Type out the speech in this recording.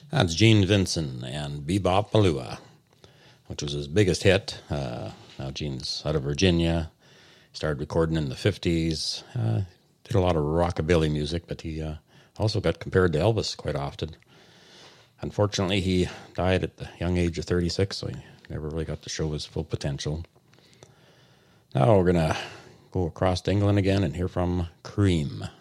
That's Gene Vincent and Bebop Baloo, which was his biggest hit. Now Gene's out of Virginia. Started recording in the 50s. Did a lot of rockabilly music, but he also got compared to Elvis quite often. Unfortunately, he died at the young age of 36, so he never really got to show his full potential. Now we're going to go across to England again and hear from Cream.